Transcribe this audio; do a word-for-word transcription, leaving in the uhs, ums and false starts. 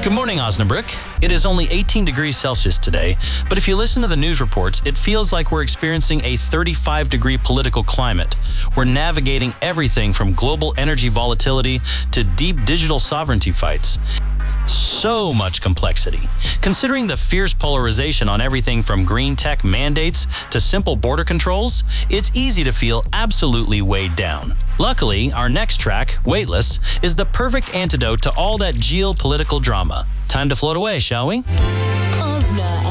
Good morning, Osnabrück. It is only eighteen degrees Celsius today, but if you listen to the news reports, it feels like we're experiencing a thirty-five degree political climate. We're navigating everything from global energy volatility to deep digital sovereignty fights. So much complexity. Considering the fierce polarization on everything from green tech mandates to simple border controls, it's easy to feel absolutely weighed down. Luckily, our next track, Weightless, is the perfect antidote to all that geopolitical drama. Time to float away, shall we? Osna